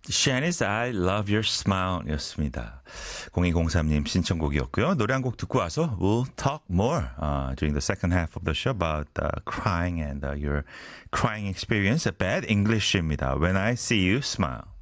Shanice, I love your smile 였습니다. 0203님 신청곡이었고요. 노래 한 곡 듣고 와서 we'll talk more during the second half of the show about crying and your crying experience. Bad English입니다. When I see you smile.